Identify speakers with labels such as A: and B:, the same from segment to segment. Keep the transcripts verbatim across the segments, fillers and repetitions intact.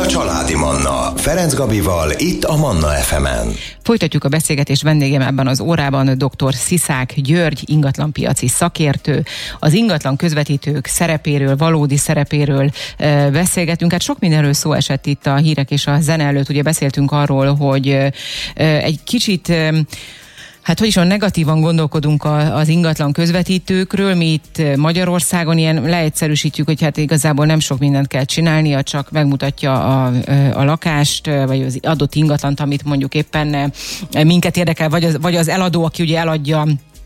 A: Családi Manna. Ferenc Gabival, itt a Manna ef emen.
B: Folytatjuk a beszélgetést, vendégem ebben az órában dr. Sziszák György, ingatlanpiaci szakértő. Az ingatlan közvetítők szerepéről, valódi szerepéről e, beszélgetünk. Hát sok mindenről szó esett itt a hírek és a zene előtt. Ugye beszéltünk arról, hogy e, egy kicsit... E, Hát, hogy is van, negatívan gondolkodunk az ingatlan közvetítőkről, mi itt Magyarországon ilyen leegyszerűsítjük, hogy hát igazából nem sok mindent kell csinálnia, csak megmutatja a, a lakást, vagy az adott ingatlant, amit mondjuk éppen minket érdekel, vagy az, vagy az eladó, aki ugye eladja,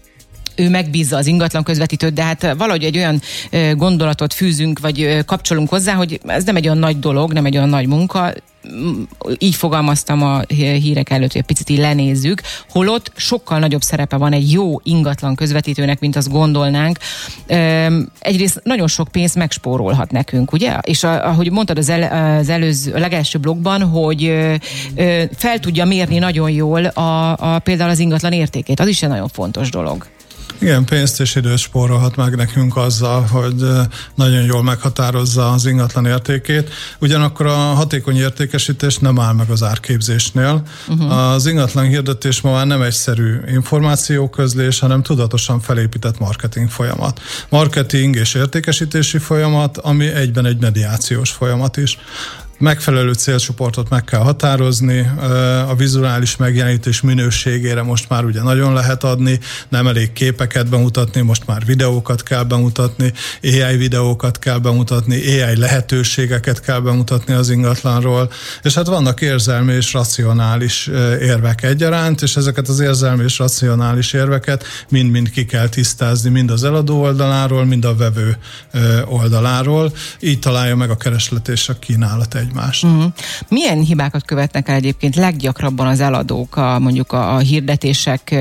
B: ő megbízza az ingatlan közvetítőt, de hát valahogy egy olyan gondolatot fűzünk, vagy kapcsolunk hozzá, hogy ez nem egy olyan nagy dolog, nem egy olyan nagy munka. Így fogalmaztam a hírek előtt, hogy egy picit így lenézzük, holott sokkal nagyobb szerepe van egy jó ingatlan közvetítőnek, mint azt gondolnánk. Egyrészt nagyon sok pénzt megspórolhat nekünk, ugye? És ahogy mondtad az, el, az előző, a legelső blogban, hogy fel tudja mérni nagyon jól a, a, például az ingatlan értékét. Az is egy nagyon fontos dolog.
C: Igen, pénzt és időt spórolhat meg nekünk azzal, hogy nagyon jól meghatározza az ingatlan értékét. Ugyanakkor a hatékony értékesítés nem áll meg az árképzésnél. Uh-huh. Az ingatlan hirdetés ma már nem egyszerű információközlés, hanem tudatosan felépített marketing folyamat. Marketing és értékesítési folyamat, ami egyben egy mediációs folyamat is. Megfelelő célcsoportot meg kell határozni, a vizuális megjelenítés minőségére most már ugye nagyon lehet adni, nem elég képeket bemutatni, most már videókat kell bemutatni, á i videókat kell bemutatni, á i lehetőségeket kell bemutatni az ingatlanról, és hát vannak érzelmi és racionális érvek egyaránt, és ezeket az érzelmi és racionális érveket mind-mind ki kell tisztázni, mind az eladó oldaláról, mind a vevő oldaláról, így találja meg a kereslet és a kínálat egymást. Uh-huh.
B: Milyen hibákat követnek el egyébként leggyakrabban az eladók a, mondjuk a, a hirdetések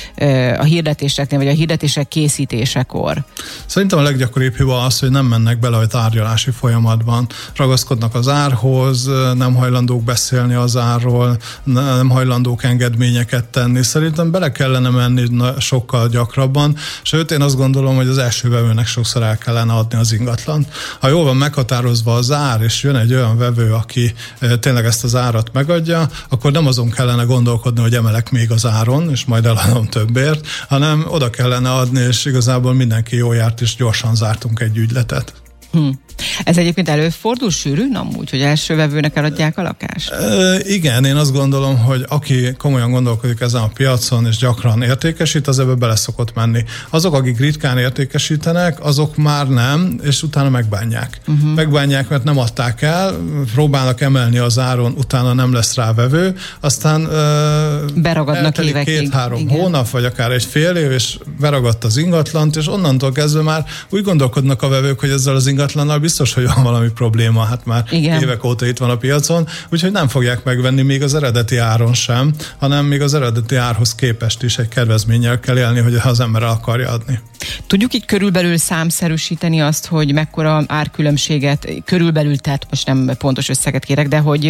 B: a hirdetéseknél, vagy a hirdetések készítésekor?
C: Szerintem a leggyakoribb hiba az, hogy nem mennek bele a tárgyalási folyamatban. Ragaszkodnak az árhoz, nem hajlandók beszélni az árról, nem hajlandók engedményeket tenni. Szerintem bele kellene menni sokkal gyakrabban, sőt én azt gondolom, hogy az első vevőnek sokszor el kellene adni az ingatlant. Ha jól van meghatározva az ár, és jön egy olyan vevő, aki tényleg ezt az árat megadja, akkor nem azon kellene gondolkodni, hogy emelek még az áron, és majd eladom többért, hanem oda kellene adni, és igazából mindenki jól járt, és gyorsan zártunk egy ügyletet.
B: Hm. Ez egyébként előfordul sűrűn amúgy, hogy első vevőnek eladják a lakást?
C: E, igen, én azt gondolom, hogy aki komolyan gondolkodik ezen a piacon, és gyakran értékesít, az ebbe bele szokott menni. Azok, akik ritkán értékesítenek, azok már nem, és utána megbánják. Uh-huh. Megbánják, mert nem adták el, próbálnak emelni az áron, utána nem lesz rá vevő, aztán e,
B: beragadnak évekig.
C: Két-három hónap, vagy akár egy fél év, és beragadt az ingatlant, és onnantól kezdve már úgy gondolkodnak a vevők, hogy ezzel az ingatlannal biztos, hogy van valami probléma, hát már igen. Évek óta itt van a piacon, úgyhogy nem fogják megvenni még az eredeti áron sem, hanem még az eredeti árhoz képest is egy kedvezménnyel kell élni, hogy az ember akarja adni.
B: Tudjuk így körülbelül számszerűsíteni azt, hogy mekkora árkülönbséget, körülbelül, tehát most nem pontos összeget kérek, de hogy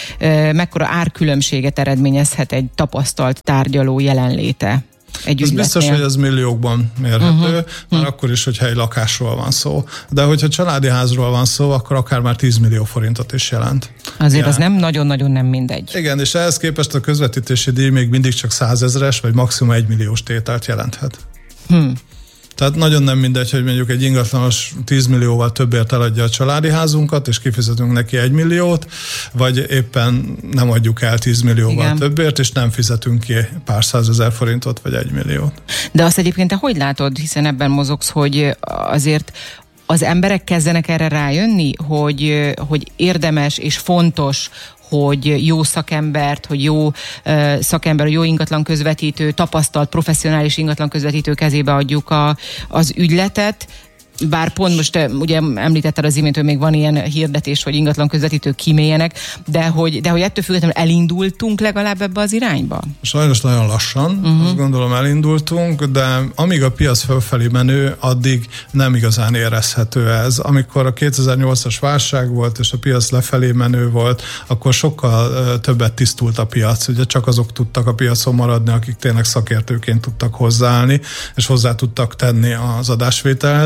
B: e, mekkora árkülönbséget eredményezhet egy tapasztalt tárgyaló jelenléte?
C: Ez biztos, hogy ez milliókban mérhető, uh-huh. már uh-huh. akkor is, hogyha egy lakásról van szó. De hogyha családi házról van szó, akkor akár már tíz millió forintot is jelent.
B: Azért igen. Az nem nagyon-nagyon nem mindegy.
C: Igen, és ehhez képest a közvetítési díj még mindig csak százezres, vagy maximum egy milliós tételt jelenthet. Hmm. Tehát nagyon nem mindegy, hogy mondjuk egy ingatlanos tíz millióval többért eladja a családi házunkat, és kifizetünk neki egy milliót, vagy éppen nem adjuk el tíz millióval igen. többért, és nem fizetünk ki pár százezer forintot, vagy egy milliót.
B: De azt egyébként te hogy látod, hiszen ebben mozogsz, hogy azért az emberek kezdenek erre rájönni, hogy, hogy érdemes és fontos, hogy jó szakembert, hogy jó uh, szakember, jó ingatlan közvetítő, tapasztalt, professzionális ingatlan közvetítő kezébe adjuk a, az ügyletet, bár pont most ugye említetted az imént, hogy még van ilyen hirdetés, hogy ingatlan közvetítők kimélyenek, de hogy, de hogy ettől függetlenül elindultunk legalább ebbe az irányba?
C: Sajnos nagyon lassan, uh-huh. azt gondolom elindultunk, de amíg a piac fölfelé menő, addig nem igazán érezhető ez. Amikor a kétezer-nyolcas válság volt, és a piac lefelé menő volt, akkor sokkal uh, többet tisztult a piac. Ugye csak azok tudtak a piacon maradni, akik tényleg szakértőként tudtak hozzáállni, és hozzá tudtak tenni az adásvételhez.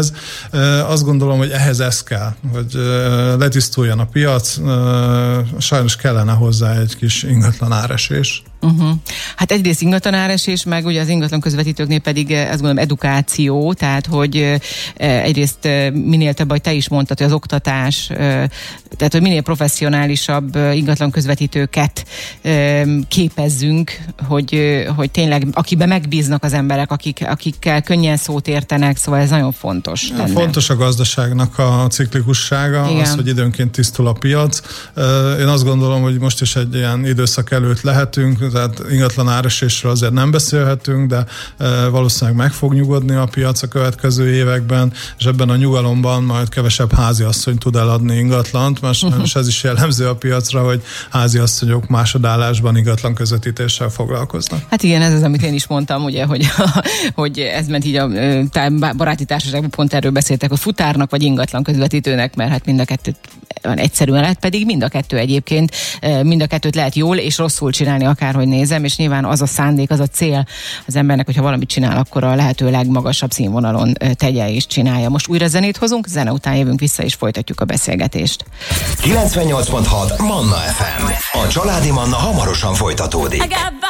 C: Azt gondolom, hogy ehhez ez kell, hogy letisztuljon a piac, sajnos kellene hozzá egy kis ingatlan áresés.
B: Uh-huh. Hát egyrészt ingatlan áresés, meg ugye az ingatlan közvetítőknél pedig azt gondolom edukáció, tehát hogy egyrészt minél több, ahogy te is mondtad, hogy az oktatás, tehát hogy minél professzionálisabb ingatlan közvetítőket képezzünk, hogy, hogy tényleg akiben megbíznak az emberek, akik, akikkel könnyen szót értenek, szóval ez nagyon fontos lenne.
C: Fontos a gazdaságnak a ciklikussága, igen. Az, hogy időnként tisztul a piac. Én azt gondolom, hogy most is egy ilyen időszak előtt lehetünk, tehát ingatlan áresésről azért nem beszélhetünk, de valószínűleg meg fog nyugodni a piac a következő években, és ebben a nyugalomban majd kevesebb háziasszony tud eladni ingatlant, mert uh-huh. ez is jellemző a piacra, hogy háziasszonyok másodállásban ingatlan közvetítéssel foglalkoznak.
B: Hát igen, ez az, amit én is mondtam, ugye, hogy, hogy ez ment így a baráti társaságban, pont erről beszéltek, hogy futárnak vagy ingatlan közvetítőnek, mert hát mind a kettőt egyszerűen lehet, pedig mind a kettő egyébként, mind a kettőt lehet jól és rosszul csinálni, akárhogy nézem, és nyilván az a szándék, az a cél az embernek, hogyha valamit csinál, akkor a lehető legmagasabb színvonalon tegye és csinálja. Most újra zenét hozunk, zene után jövünk vissza és folytatjuk a beszélgetést.
A: kilencvennyolc pont hat Manna ef em. A családi Manna hamarosan folytatódik.